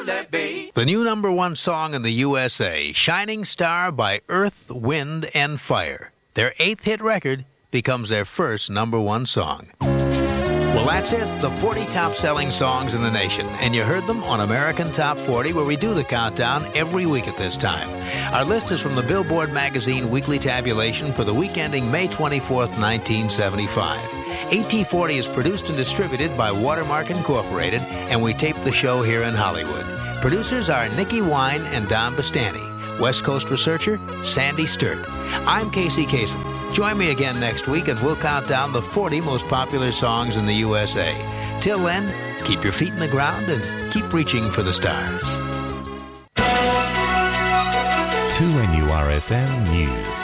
let be. The new number one song in the USA, Shining Star by Earth, Wind and Fire. Their 8th hit record becomes their first number one song. Well, that's it. The 40 top-selling songs in the nation. And you heard them on American Top 40, where we do the countdown every week at this time. Our list is from the Billboard Magazine weekly tabulation for the week ending May 24th, 1975. AT40 is produced and distributed by Watermark Incorporated, and we tape the show here in Hollywood. Producers are Nikki Wine and Don Bastani. West Coast researcher, Sandy Sturt. I'm Casey Kasem. Join me again next week and we'll count down the 40 most popular songs in the USA. Till then, keep your feet in the ground and keep reaching for the stars. 2NURFM News.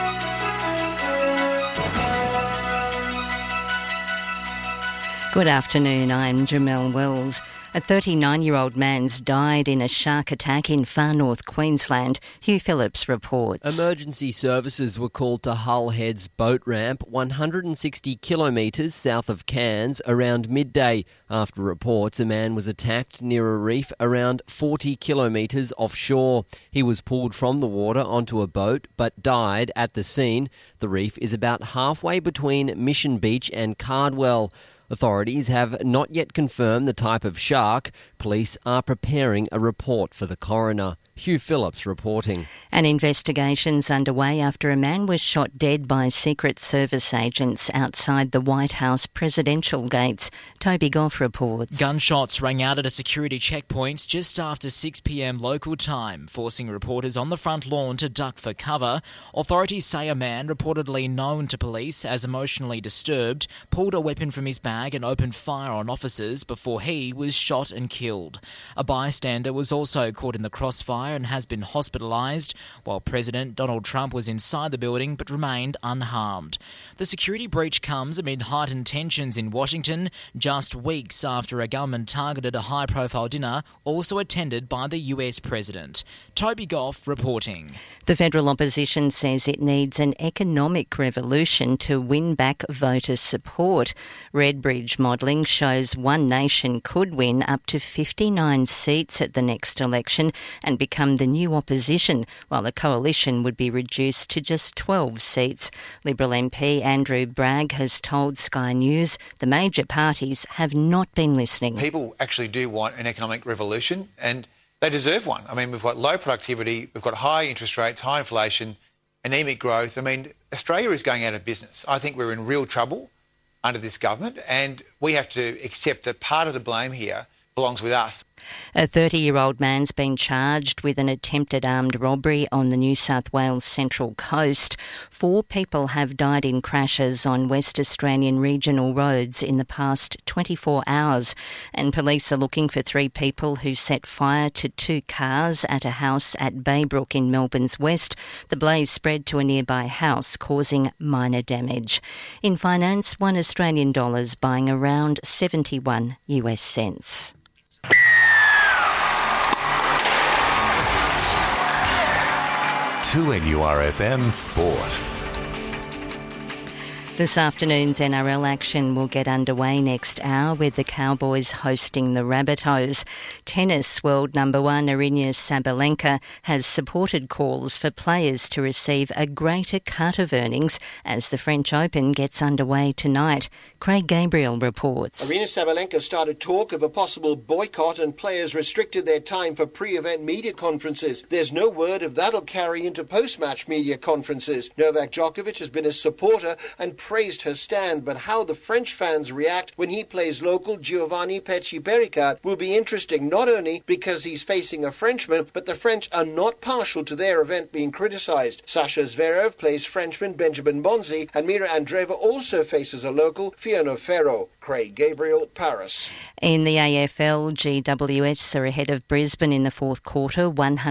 Good afternoon, I'm Jamelle Wells. A 39-year-old man's died in a shark attack in far north Queensland, Hugh Phillips reports. Emergency services were called to Hull Head's boat ramp, 160 kilometres south of Cairns, around midday. After reports, a man was attacked near a reef around 40 kilometres offshore. He was pulled from the water onto a boat but died at the scene. The reef is about halfway between Mission Beach and Cardwell. Authorities have not yet confirmed the type of shark. Police are preparing a report for the coroner. Hugh Phillips reporting. An investigation's underway after a man was shot dead by Secret Service agents outside the White House presidential gates. Toby Goff reports. Gunshots rang out at a security checkpoint just after 6 p.m. local time, forcing reporters on the front lawn to duck for cover. Authorities say a man, reportedly known to police as emotionally disturbed, pulled a weapon from his bag and opened fire on officers before he was shot and killed. A bystander was also caught in the crossfire and has been hospitalised, while President Donald Trump was inside the building but remained unharmed. The security breach comes amid heightened tensions in Washington, just weeks after a gunman targeted a high-profile dinner also attended by the US President. Toby Goff reporting. The federal opposition says it needs an economic revolution to win back voter support. Redbridge modelling shows One Nation could win up to 59 seats at the next election and become the new opposition, while the coalition would be reduced to just 12 seats. Liberal MP Andrew Bragg has told Sky News the major parties have not been listening. People actually do want an economic revolution and they deserve one. I mean, we've got low productivity, we've got high interest rates, high inflation, anemic growth. I mean, Australia is going out of business. I think we're in real trouble under this government and we have to accept that part of the blame here belongs with us. A 30-year-old man's been charged with an attempted armed robbery on the New South Wales Central Coast. 4 people have died in crashes on West Australian regional roads in the past 24 hours, and police are looking for 3 people who set fire to 2 cars at a house at Baybrook in Melbourne's west. The blaze spread to a nearby house, causing minor damage. In finance, $1 Australian buying around 71 US cents. 2NURFM Sport. This afternoon's NRL action will get underway next hour with the Cowboys hosting the Rabbitohs. Tennis world number 1 Aryna Sabalenka has supported calls for players to receive a greater cut of earnings as the French Open gets underway tonight. Craig Gabriel reports. Aryna Sabalenka started talk of a possible boycott and players restricted their time for pre-event media conferences. There's no word if that'll carry into post-match media conferences. Novak Djokovic has been a supporter and praised her stand, but how the French fans react when he plays local Giovanni Pecci-Pericard will be interesting, not only because he's facing a Frenchman, but the French are not partial to their event being criticised. Sasha Zverev plays Frenchman Benjamin Bonzi, and Mira Andreeva also faces a local, Fiona Ferro. Craig Gabriel, Paris. In the AFL, GWS are ahead of Brisbane in the fourth quarter,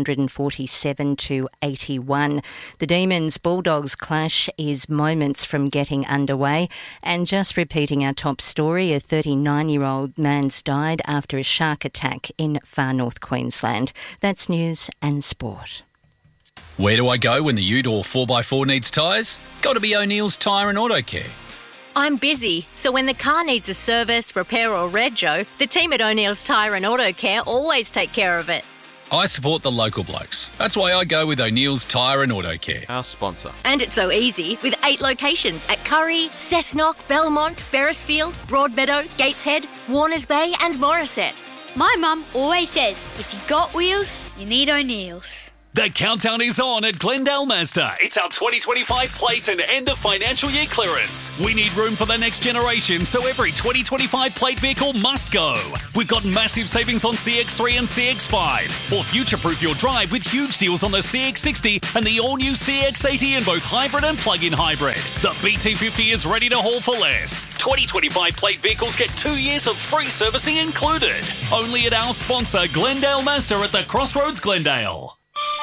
147-81. The Demons-Bulldogs clash is moments from getting underway. And just repeating our top story, a 39-year-old man's died after a shark attack in far north Queensland. That's news and sport. Where do I go when the Ute or 4x4 needs tyres? Got to be O'Neill's Tyre and Auto Care. I'm busy, so when the car needs a service, repair or rego, the team at O'Neill's Tyre and Auto Care always take care of it. I support the local blokes. That's why I go with O'Neill's Tyre and Auto Care. Our sponsor. And it's so easy, with 8 locations at Curry, Cessnock, Belmont, Beresfield, Broadmeadow, Gateshead, Warners Bay and Morisset. My mum always says, if you got wheels, you need O'Neill's. The countdown is on at Glendale Mazda. It's our 2025 plate and end of financial year clearance. We need room for the next generation, so every 2025 plate vehicle must go. We've got massive savings on CX-3 and CX-5. Or future-proof your drive with huge deals on the CX-60 and the all-new CX-80 in both hybrid and plug-in hybrid. The BT50 is ready to haul for less. 2025 plate vehicles get 2 years of free servicing included. Only at our sponsor, Glendale Mazda at the Crossroads Glendale.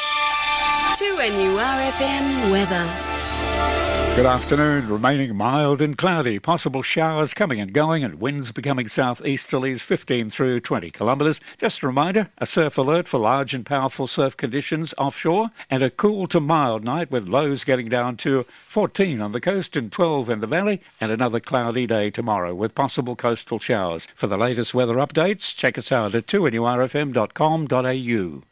2NURFM weather. Good afternoon. Remaining mild and cloudy. Possible showers coming and going and winds becoming southeasterlies 15 through 20 kilometres. Just a reminder, a surf alert for large and powerful surf conditions offshore and a cool to mild night with lows getting down to 14 on the coast and 12 in the valley, and another cloudy day tomorrow with possible coastal showers. For the latest weather updates, check us out at 2NURFM.com.au.